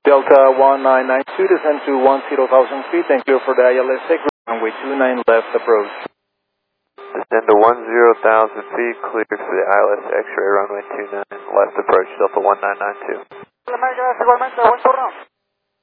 Delta 1992, descend to 10,000 feet and clear for the ILS group, runway 29 left approach. Descend to 10,000 feet, clear for the ILS X-ray, runway 29 left approach, Delta 1992. Gracias, igualmente, buen turno.